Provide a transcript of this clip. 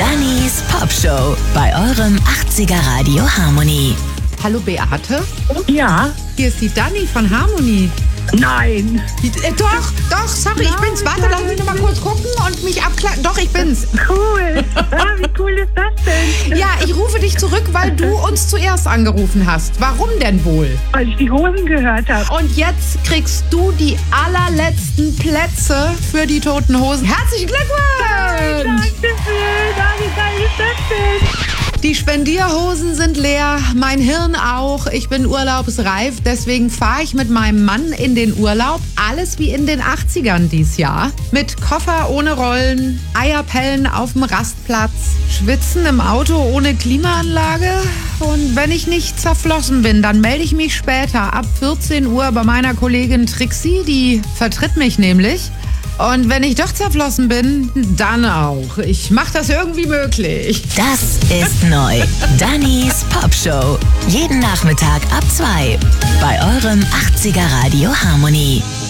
Dannys Popshow bei eurem 80er Radio Harmony. Hallo Beate, Ja. hier ist die Danny von Harmony. Nein. Doch, sorry, ich bin's. Warte, lass mich noch mal kurz gucken und mich abklären. Doch, ich bin's. Cool. Wie cool ist das denn? Ja, ich rufe dich zurück, weil du uns zuerst angerufen hast. Warum denn wohl? Weil ich die Hosen gehört habe. Und jetzt kriegst du die allerletzten Plätze für die Toten Hosen. Herzlichen Glückwunsch! Dankeschön. Wie geil ist das denn? Die Spendierhosen sind leer, mein Hirn auch. Ich bin urlaubsreif, deswegen fahre ich mit meinem Mann in den Urlaub. Alles wie in den 80ern dies Jahr. Mit Koffer ohne Rollen, Eierpellen auf dem Rastplatz, Schwitzen im Auto ohne Klimaanlage. Und wenn ich nicht zerflossen bin, dann melde ich mich später ab 14 Uhr bei meiner Kollegin Trixie, die vertritt mich nämlich. Und wenn ich doch zerflossen bin, dann auch. Ich mache das irgendwie möglich. Das ist neu. Dannys Popshow. Jeden Nachmittag ab 2 bei eurem 80er Radio Harmony.